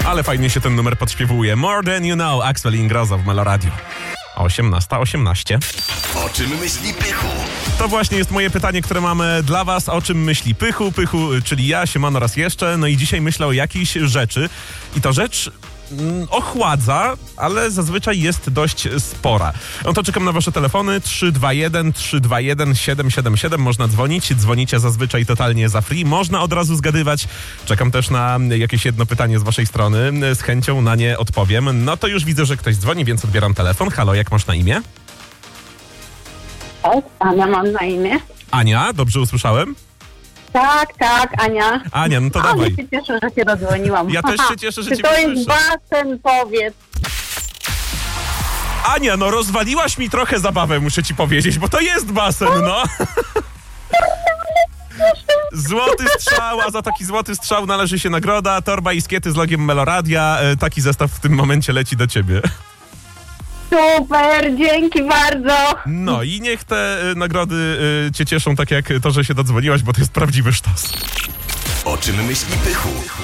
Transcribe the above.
Ale fajnie się ten numer podśpiewuje. More Than You Know, Axwell i Ingrosso w Meloradio. 18:18. O czym myśli Pychu? To właśnie jest moje pytanie, które mamy dla was. O czym myśli Pychu? Pychu, czyli ja, Siemano raz jeszcze. No i dzisiaj myślę o jakiejś rzeczy. I to rzecz ochładza, ale zazwyczaj jest dość spora. No to czekam na wasze telefony 321 321 777. Można dzwonić. Dzwonicie zazwyczaj totalnie za free. Można od razu zgadywać. Czekam też na jakieś jedno pytanie z waszej strony. Z chęcią na nie odpowiem. No to już widzę, że ktoś dzwoni, więc odbieram telefon. Halo, jak masz na imię? Ania mam na imię. Ania, dobrze usłyszałem? Tak, Ania. Ania, no to Ale dawaj. się cieszę, że cię dodzwoniłam. Ja też się cieszę, że Czy cię to jest słyszę. basen, powiedz. Ania, no rozwaliłaś mi trochę zabawę, muszę ci powiedzieć, bo to jest basen, no. Złoty strzał, a za taki złoty strzał należy się nagroda, torba i skiety z logiem Meloradia. Taki zestaw w tym momencie leci do ciebie. Super, dzięki bardzo. No i niech te nagrody cię cieszą tak jak to, że się dodzwoniłaś, bo to jest prawdziwy sztos. O czym myśli Pychu?